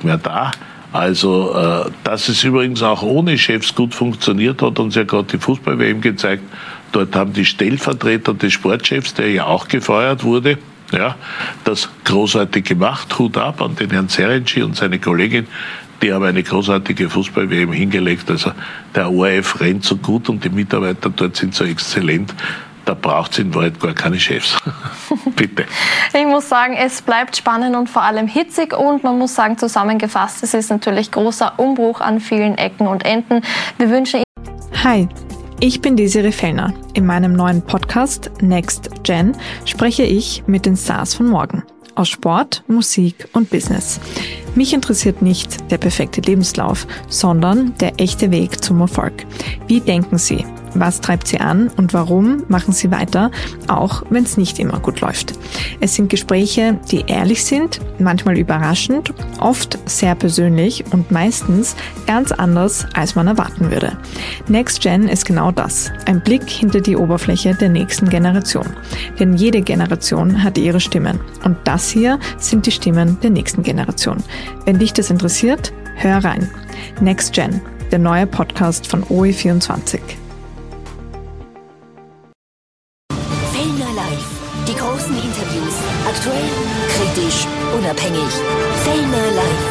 mehr da. Also, dass es übrigens auch ohne Chefs gut funktioniert, hat uns ja gerade die Fußball-WM gezeigt. Dort haben die Stellvertreter des Sportchefs, der ja auch gefeuert wurde, ja, das großartig gemacht. Hut ab an den Herrn Serenci und seine Kollegin. Die haben eine großartige Fußball-WM hingelegt. Also der ORF rennt so gut und die Mitarbeiter dort sind so exzellent. Da braucht es in Wahrheit gar keine Chefs. Bitte. Ich muss sagen, es bleibt spannend und vor allem hitzig. Und man muss sagen, zusammengefasst, es ist natürlich großer Umbruch an vielen Ecken und Enden. Wir wünschen Ihnen... Hi, ich bin Desiree Fellner. In meinem neuen Podcast Next Gen spreche ich mit den Stars von morgen. Aus Sport, Musik und Business. Mich interessiert nicht der perfekte Lebenslauf, sondern der echte Weg zum Erfolg. Wie denken Sie? Was treibt Sie an und warum machen Sie weiter, auch wenn es nicht immer gut läuft? Es sind Gespräche, die ehrlich sind, manchmal überraschend, oft sehr persönlich und meistens ganz anders, als man erwarten würde. Next Gen ist genau das, ein Blick hinter die Oberfläche der nächsten Generation. Denn jede Generation hat ihre Stimmen und das hier sind die Stimmen der nächsten Generation. Wenn dich das interessiert, hör rein. Next Gen, der neue Podcast von OE24. Fellner Live. Die großen Interviews. Aktuell, kritisch, unabhängig. Fellner Live.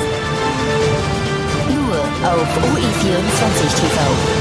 Nur auf OE24 TV.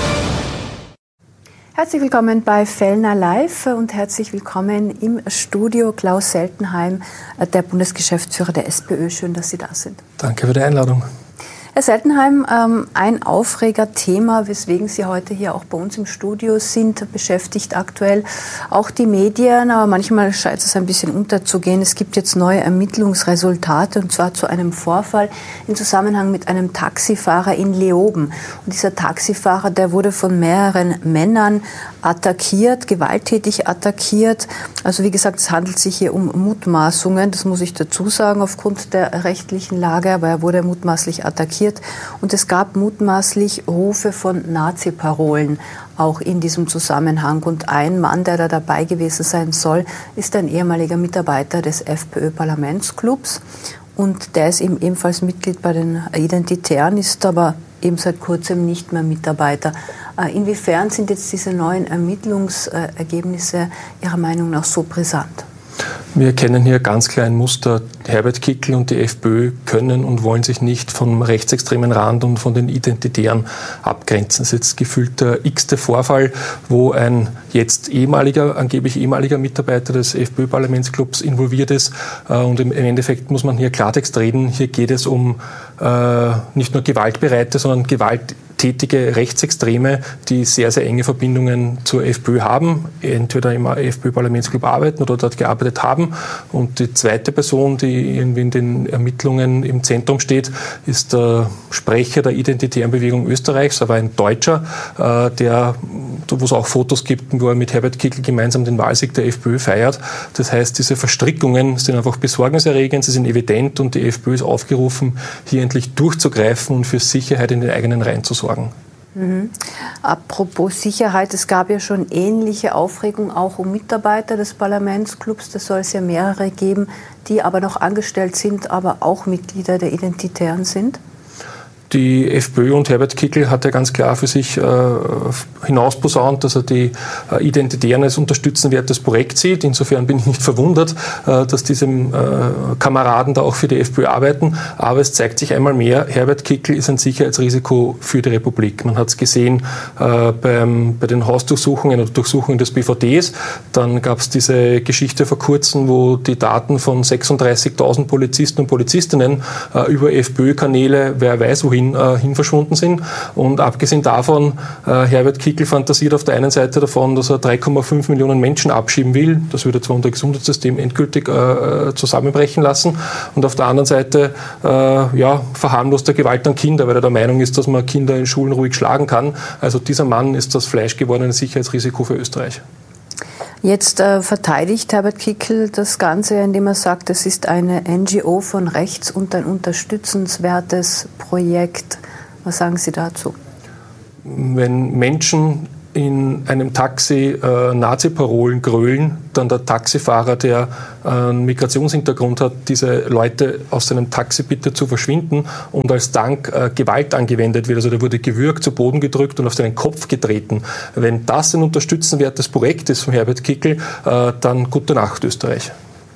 Herzlich willkommen bei Fellner Live und herzlich willkommen im Studio Klaus Seltenheim, der Bundesgeschäftsführer der SPÖ. Schön, dass Sie da sind. Danke für die Einladung. Herr Seltenheim, ein Aufregerthema, weswegen Sie heute hier auch bei uns im Studio sind, beschäftigt aktuell auch die Medien, aber manchmal scheint es ein bisschen unterzugehen. Es gibt jetzt neue Ermittlungsresultate und zwar zu einem Vorfall im Zusammenhang mit einem Taxifahrer in Leoben. Und dieser Taxifahrer, der wurde von mehreren Männern attackiert, gewalttätig attackiert. Also wie gesagt, es handelt sich hier um Mutmaßungen, das muss ich dazu sagen, aufgrund der rechtlichen Lage, aber er wurde mutmaßlich attackiert. Und es gab mutmaßlich Rufe von Nazi-Parolen auch in diesem Zusammenhang. Und ein Mann, der da dabei gewesen sein soll, ist ein ehemaliger Mitarbeiter des FPÖ-Parlamentsclubs. Und der ist eben ebenfalls Mitglied bei den Identitären, ist aber eben seit kurzem nicht mehr Mitarbeiter. Inwiefern sind jetzt diese neuen Ermittlungsergebnisse Ihrer Meinung nach so brisant? Wir erkennen hier ganz klar ein Muster. Herbert Kickl und die FPÖ können und wollen sich nicht vom rechtsextremen Rand und von den Identitären abgrenzen. Das ist jetzt gefühlt der x-te Vorfall, wo ein jetzt angeblich ehemaliger Mitarbeiter des FPÖ-Parlamentsclubs involviert ist. Und im Endeffekt muss man hier Klartext reden. Hier geht es um nicht nur gewaltbereite, sondern gewalttätige Rechtsextreme, die sehr, sehr enge Verbindungen zur FPÖ haben, entweder im FPÖ-Parlamentsclub arbeiten oder dort gearbeitet haben. Und die zweite Person, die irgendwie in den Ermittlungen im Zentrum steht, ist der Sprecher der Identitären Bewegung Österreichs, aber ein Deutscher, wo es auch Fotos gibt, wo er mit Herbert Kickl gemeinsam den Wahlsieg der FPÖ feiert. Das heißt, diese Verstrickungen sind einfach besorgniserregend, sie sind evident und die FPÖ ist aufgerufen, hier endlich durchzugreifen und für Sicherheit in den eigenen Reihen zu sorgen. Apropos Sicherheit, es gab ja schon ähnliche Aufregung auch um Mitarbeiter des Parlamentsclubs. Da soll es ja mehrere geben, die aber noch angestellt sind, aber auch Mitglieder der Identitären sind. Die FPÖ und Herbert Kickl hat ja ganz klar für sich hinausposaunt, dass er die Identitären als unterstützenswertes Projekt sieht. Insofern bin ich nicht verwundert, dass diese Kameraden da auch für die FPÖ arbeiten. Aber es zeigt sich einmal mehr, Herbert Kickl ist ein Sicherheitsrisiko für die Republik. Man hat es gesehen bei den Hausdurchsuchungen oder Durchsuchungen des BVDs. Dann gab es diese Geschichte vor kurzem, wo die Daten von 36.000 Polizisten und Polizistinnen über FPÖ-Kanäle, wer weiß wohin, verschwunden sind. Und abgesehen davon, Herbert Kickl fantasiert auf der einen Seite davon, dass er 3,5 Millionen Menschen abschieben will. Das würde zwar unser Gesundheitssystem endgültig zusammenbrechen lassen. Und auf der anderen Seite verharmlost er Gewalt an Kinder, weil er der Meinung ist, dass man Kinder in Schulen ruhig schlagen kann. Also dieser Mann ist das fleischgewordene Sicherheitsrisiko für Österreich. Jetzt verteidigt Herbert Kickl das Ganze, indem er sagt, es ist eine NGO von rechts und ein unterstützenswertes Projekt. Was sagen Sie dazu? Wenn Menschen in einem Taxi Nazi-Parolen grölen, dann der Taxifahrer, der einen Migrationshintergrund hat, diese Leute aus seinem Taxi bitte zu verschwinden und als Dank Gewalt angewendet wird. Also der wurde gewürgt, zu Boden gedrückt und auf seinen Kopf getreten. Wenn das ein unterstützenswertes Projekt ist von Herbert Kickl, dann gute Nacht, Österreich.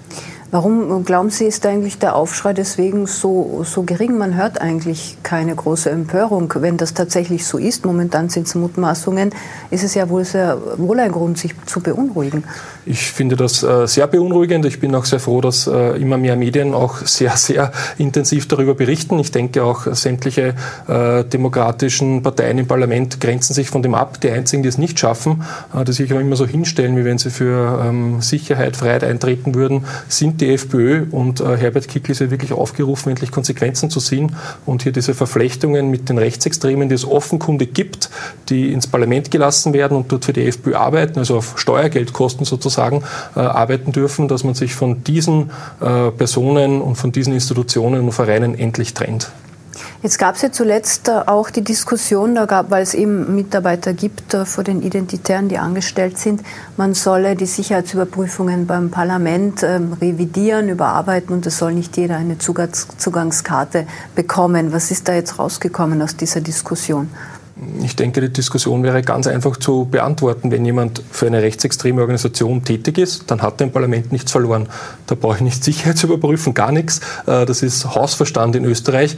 Warum, glauben Sie, ist eigentlich der Aufschrei deswegen so gering? Man hört eigentlich keine große Empörung. Wenn das tatsächlich so ist, momentan sind es Mutmaßungen, ist es ja wohl ein Grund, sich zu beunruhigen. Ich finde das sehr beunruhigend. Ich bin auch sehr froh, dass immer mehr Medien auch sehr, sehr intensiv darüber berichten. Ich denke auch, sämtliche demokratischen Parteien im Parlament grenzen sich von dem ab. Die einzigen, die es nicht schaffen, die sich auch immer so hinstellen, wie wenn sie für Sicherheit, Freiheit eintreten würden, sind die FPÖ. Und Herbert Kickl ist ja wirklich aufgerufen, endlich Konsequenzen zu ziehen und hier diese Verflechtungen mit den Rechtsextremen, die es offenkundig gibt, die ins Parlament gelassen werden und dort für die FPÖ arbeiten, also auf Steuergeldkosten sozusagen, arbeiten dürfen, dass man sich von diesen Personen und von diesen Institutionen und Vereinen endlich trennt. Jetzt gab es ja zuletzt auch die Diskussion, weil es eben Mitarbeiter gibt vor den Identitären, die angestellt sind, man solle die Sicherheitsüberprüfungen beim Parlament revidieren, überarbeiten und es soll nicht jeder eine Zugangskarte bekommen. Was ist da jetzt rausgekommen aus dieser Diskussion? Ich denke, die Diskussion wäre ganz einfach zu beantworten. Wenn jemand für eine rechtsextreme Organisation tätig ist, dann hat er im Parlament nichts verloren. Da brauche ich nicht Sicherheit zu überprüfen, gar nichts. Das ist Hausverstand in Österreich.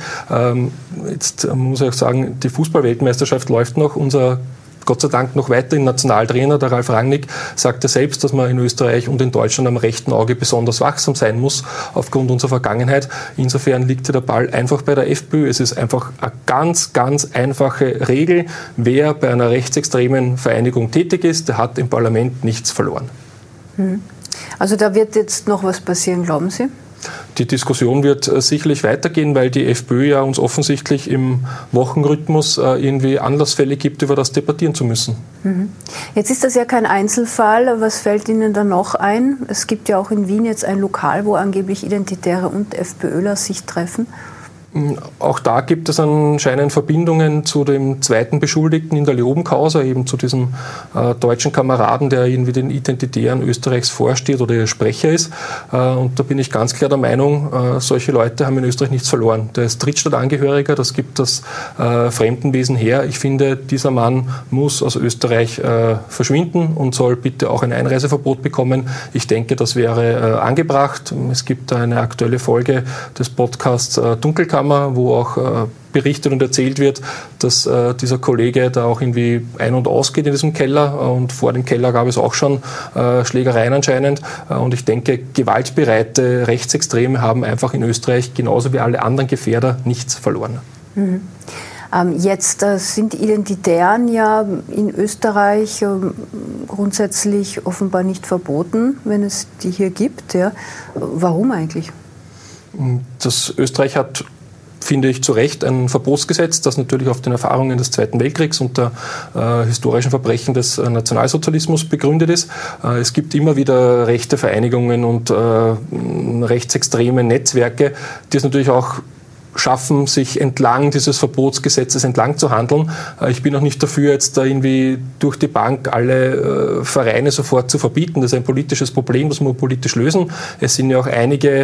Jetzt muss ich auch sagen, die Fußball-Weltmeisterschaft läuft noch. Unser Gott sei Dank noch weiterhin Nationaltrainer, der Ralf Rangnick, sagte selbst, dass man in Österreich und in Deutschland am rechten Auge besonders wachsam sein muss, aufgrund unserer Vergangenheit. Insofern liegt der Ball einfach bei der FPÖ. Es ist einfach eine ganz, ganz einfache Regel. Wer bei einer rechtsextremen Vereinigung tätig ist, der hat im Parlament nichts verloren. Also da wird jetzt noch was passieren, glauben Sie? Die Diskussion wird sicherlich weitergehen, weil die FPÖ ja uns offensichtlich im Wochenrhythmus irgendwie Anlassfälle gibt, über das debattieren zu müssen. Jetzt ist das ja kein Einzelfall. Was fällt Ihnen da noch ein? Es gibt ja auch in Wien jetzt ein Lokal, wo angeblich Identitäre und FPÖler sich treffen. Auch da gibt es anscheinend Verbindungen zu dem zweiten Beschuldigten in der Leoben-Causa, eben zu diesem deutschen Kameraden, der irgendwie den Identitären Österreichs vorsteht oder ihr Sprecher ist. Und da bin ich ganz klar der Meinung, solche Leute haben in Österreich nichts verloren. Der ist Drittstaatangehöriger, das gibt das Fremdenwesen her. Ich finde, dieser Mann muss aus Österreich verschwinden und soll bitte auch ein Einreiseverbot bekommen. Ich denke, das wäre angebracht. Es gibt eine aktuelle Folge des Podcasts Dunkelkammer, wo auch berichtet und erzählt wird, dass dieser Kollege da auch irgendwie ein- und ausgeht in diesem Keller und vor dem Keller gab es auch schon Schlägereien anscheinend und ich denke, gewaltbereite Rechtsextreme haben einfach in Österreich genauso wie alle anderen Gefährder nichts verloren. Jetzt sind die Identitären ja in Österreich grundsätzlich offenbar nicht verboten, wenn es die hier gibt. Ja. Warum eigentlich? Das Österreich hat, finde ich, zu Recht ein Verbotsgesetz, das natürlich auf den Erfahrungen des Zweiten Weltkriegs und der historischen Verbrechen des Nationalsozialismus begründet ist. Es gibt immer wieder rechte Vereinigungen und rechtsextreme Netzwerke, die es natürlich auch schaffen, sich entlang dieses Verbotsgesetzes entlang zu handeln. Ich bin auch nicht dafür, jetzt da irgendwie durch die Bank alle Vereine sofort zu verbieten. Das ist ein politisches Problem, das muss man politisch lösen. Es sind ja auch einige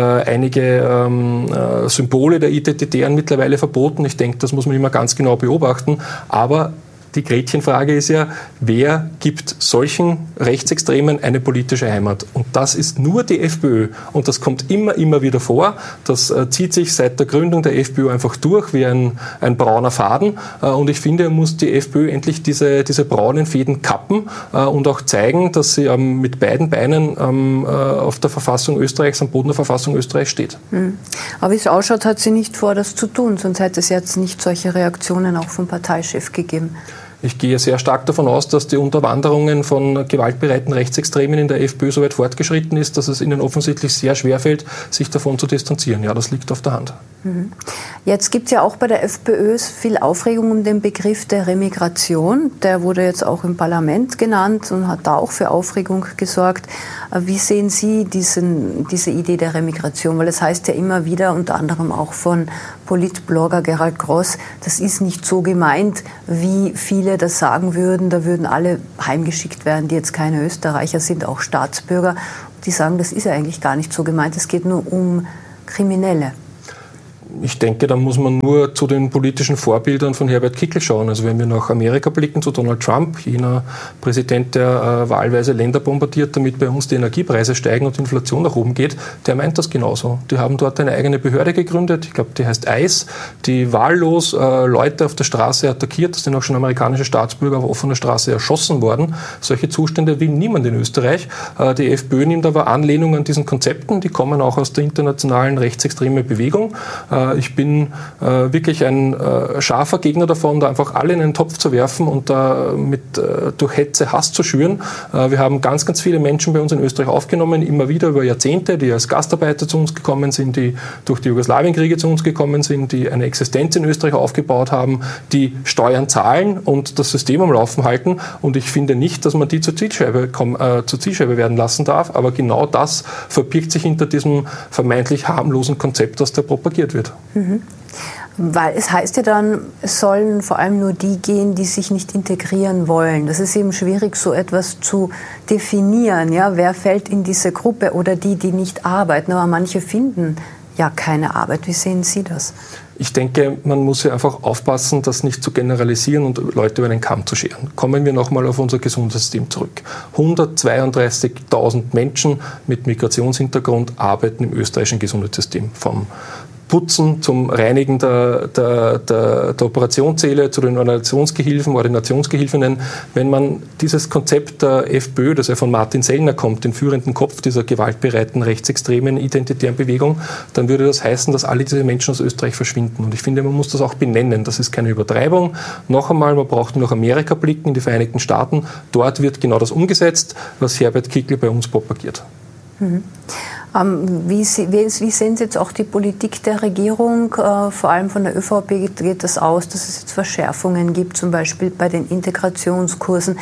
Symbole der Identitären mittlerweile verboten. Ich denke, das muss man immer ganz genau beobachten. Aber die Gretchenfrage ist ja, wer gibt solchen Rechtsextremen eine politische Heimat? Und das ist nur die FPÖ. Und das kommt immer wieder vor. Das zieht sich seit der Gründung der FPÖ einfach durch wie ein brauner Faden. Und ich finde, muss die FPÖ endlich diese braunen Fäden kappen und auch zeigen, dass sie mit beiden Beinen auf der Verfassung Österreichs, am Boden der Verfassung Österreichs steht. Aber wie es ausschaut, hat sie nicht vor, das zu tun. Sonst hätte es jetzt nicht solche Reaktionen auch vom Parteichef gegeben. Ich gehe sehr stark davon aus, dass die Unterwanderungen von gewaltbereiten Rechtsextremen in der FPÖ so weit fortgeschritten ist, dass es ihnen offensichtlich sehr schwer fällt, sich davon zu distanzieren. Ja, das liegt auf der Hand. Jetzt gibt es ja auch bei der FPÖ viel Aufregung um den Begriff der Remigration. Der wurde jetzt auch im Parlament genannt und hat da auch für Aufregung gesorgt. Wie sehen Sie diese Idee der Remigration? Weil es heißt ja immer wieder, unter anderem auch von Politblogger Gerald Gross, das ist nicht so gemeint, wie viele das sagen würden. Da würden alle heimgeschickt werden, die jetzt keine Österreicher sind, auch Staatsbürger. Die sagen, das ist ja eigentlich gar nicht so gemeint. Es geht nur um Kriminelle. Ich denke, da muss man nur zu den politischen Vorbildern von Herbert Kickl schauen. Also wenn wir nach Amerika blicken, zu Donald Trump, jener Präsident, der wahlweise Länder bombardiert, damit bei uns die Energiepreise steigen und die Inflation nach oben geht, der meint das genauso. Die haben dort eine eigene Behörde gegründet, ich glaube, die heißt ICE, die wahllos Leute auf der Straße attackiert. Es sind auch schon amerikanische Staatsbürger auf offener Straße erschossen worden. Solche Zustände will niemand in Österreich. Die FPÖ nimmt aber Anlehnung an diesen Konzepten, die kommen auch aus der internationalen rechtsextremen Bewegung. Ich bin wirklich ein scharfer Gegner davon, da einfach alle in einen Topf zu werfen und da durch Hetze Hass zu schüren. Wir haben ganz, ganz viele Menschen bei uns in Österreich aufgenommen, immer wieder über Jahrzehnte, die als Gastarbeiter zu uns gekommen sind, die durch die Jugoslawienkriege zu uns gekommen sind, die eine Existenz in Österreich aufgebaut haben, die Steuern zahlen und das System am Laufen halten. Und ich finde nicht, dass man die zur Zielscheibe werden lassen darf. Aber genau das verbirgt sich hinter diesem vermeintlich harmlosen Konzept, das da propagiert wird. Mhm. Weil es heißt ja dann, es sollen vor allem nur die gehen, die sich nicht integrieren wollen. Das ist eben schwierig, so etwas zu definieren. Ja? Wer fällt in diese Gruppe oder die nicht arbeiten? Aber manche finden ja keine Arbeit. Wie sehen Sie das? Ich denke, man muss ja einfach aufpassen, das nicht zu generalisieren und Leute über den Kamm zu scheren. Kommen wir nochmal auf unser Gesundheitssystem zurück. 132.000 Menschen mit Migrationshintergrund arbeiten im österreichischen Gesundheitssystem. Vom Putzen zum Reinigen der Operationssäle, zu den Ordinationsgehilfinnen. Wenn man dieses Konzept der FPÖ, das ja von Martin Sellner kommt, den führenden Kopf dieser gewaltbereiten, rechtsextremen, identitären Bewegung, dann würde das heißen, dass alle diese Menschen aus Österreich verschwinden. Und ich finde, man muss das auch benennen. Das ist keine Übertreibung. Noch einmal, man braucht nur nach Amerika blicken, in die Vereinigten Staaten. Dort wird genau das umgesetzt, was Herbert Kickl bei uns propagiert. Mhm. Wie sehen Sie jetzt auch die Politik der Regierung? Vor allem von der ÖVP geht das aus, dass es jetzt Verschärfungen gibt, zum Beispiel bei den Integrationskursen.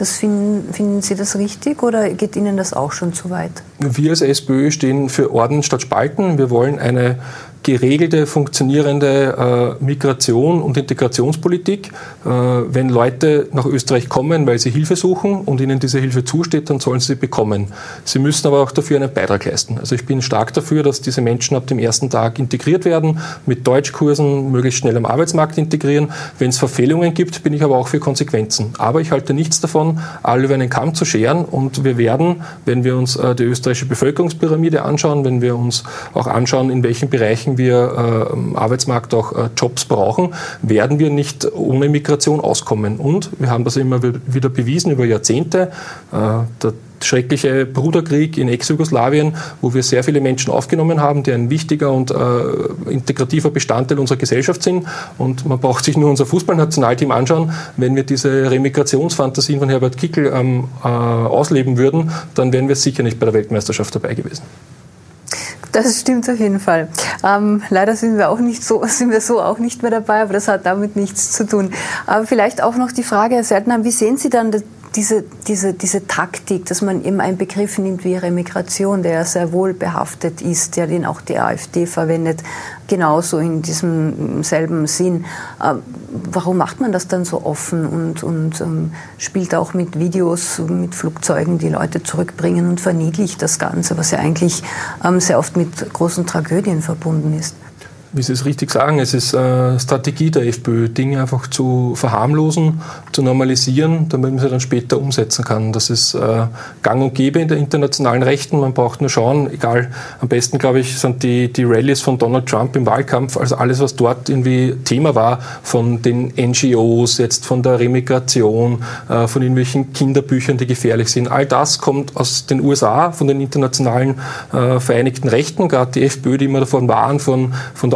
Finden Sie das richtig oder geht Ihnen das auch schon zu weit? Wir als SPÖ stehen für Ordnen statt Spalten. Wir wollen eine geregelte, funktionierende Migration- und Integrationspolitik. Wenn Leute nach Österreich kommen, weil sie Hilfe suchen und ihnen diese Hilfe zusteht, dann sollen sie bekommen. Sie müssen aber auch dafür einen Beitrag leisten. Also ich bin stark dafür, dass diese Menschen ab dem ersten Tag integriert werden, mit Deutschkursen möglichst schnell am Arbeitsmarkt integrieren. Wenn es Verfehlungen gibt, bin ich aber auch für Konsequenzen. Aber ich halte nichts davon, alle über einen Kamm zu scheren. Und wir werden, wenn wir uns die österreichische Bevölkerungspyramide anschauen, wenn wir uns auch anschauen, in welchen Bereichen wir am Arbeitsmarkt auch Jobs brauchen, werden wir nicht ohne Migration auskommen. Und wir haben das immer wieder bewiesen über Jahrzehnte. Der schreckliche Bruderkrieg in Ex-Jugoslawien, wo wir sehr viele Menschen aufgenommen haben, die ein wichtiger und integrativer Bestandteil unserer Gesellschaft sind. Und man braucht sich nur unser Fußballnationalteam anschauen. Wenn wir diese Remigrationsfantasien von Herbert Kickl ausleben würden, dann wären wir sicher nicht bei der Weltmeisterschaft dabei gewesen. Das stimmt auf jeden Fall. Leider sind wir so auch nicht mehr dabei, aber das hat damit nichts zu tun. Aber vielleicht auch noch die Frage, Herr Seltenham, wie sehen Sie dann diese Taktik, dass man eben einen Begriff nimmt wie Remigration, der ja sehr wohl behaftet ist, der den auch die AfD verwendet, genauso in diesem selben Sinn. Warum macht man das dann so offen und spielt auch mit Videos, mit Flugzeugen die Leute zurückbringen und verniedlicht das Ganze, was ja eigentlich sehr oft mit großen Tragödien verbunden ist? Wie Sie es richtig sagen, es ist Strategie der FPÖ, Dinge einfach zu verharmlosen, zu normalisieren, damit man sie dann später umsetzen kann. Das ist gang und gäbe in der internationalen Rechten. Man braucht nur schauen, egal, am besten, glaube ich, sind die Rallyes von Donald Trump im Wahlkampf, also alles, was dort irgendwie Thema war, von den NGOs, jetzt von der Remigration, von irgendwelchen Kinderbüchern, die gefährlich sind. All das kommt aus den USA, von den internationalen Vereinigten Rechten, gerade die FPÖ, die immer davon waren, von der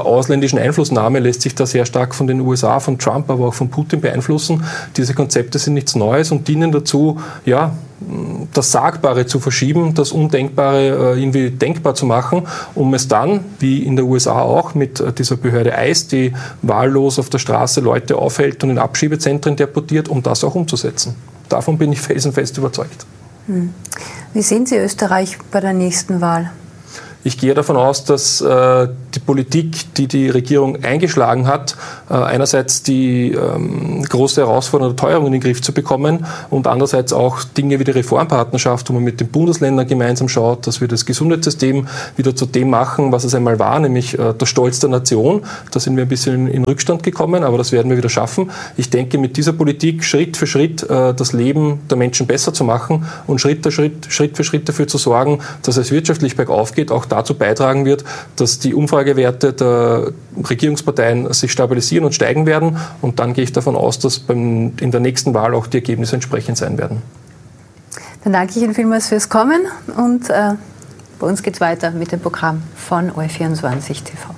ausländischen Einflussnahme lässt sich da sehr stark von den USA, von Trump, aber auch von Putin beeinflussen. Diese Konzepte sind nichts Neues und dienen dazu, ja, das Sagbare zu verschieben, das Undenkbare irgendwie denkbar zu machen, um es dann, wie in der USA auch, mit dieser Behörde ICE, die wahllos auf der Straße Leute aufhält und in Abschiebezentren deportiert, um das auch umzusetzen. Davon bin ich felsenfest überzeugt. Wie sehen Sie Österreich bei der nächsten Wahl? Ich gehe davon aus, dass die Politik, die die Regierung eingeschlagen hat, einerseits die große Herausforderung der Teuerung in den Griff zu bekommen und andererseits auch Dinge wie die Reformpartnerschaft, wo man mit den Bundesländern gemeinsam schaut, dass wir das Gesundheitssystem wieder zu dem machen, was es einmal war, nämlich der Stolz der Nation. Da sind wir ein bisschen in Rückstand gekommen, aber das werden wir wieder schaffen. Ich denke, mit dieser Politik Schritt für Schritt das Leben der Menschen besser zu machen und Schritt für Schritt dafür zu sorgen, dass es wirtschaftlich bergauf geht, auch dazu beitragen wird, dass die Umfragewerte der Regierungsparteien sich stabilisieren und steigen werden. Und dann gehe ich davon aus, dass in der nächsten Wahl auch die Ergebnisse entsprechend sein werden. Dann danke ich Ihnen vielmals fürs Kommen und bei uns geht es weiter mit dem Programm von ORF24 TV.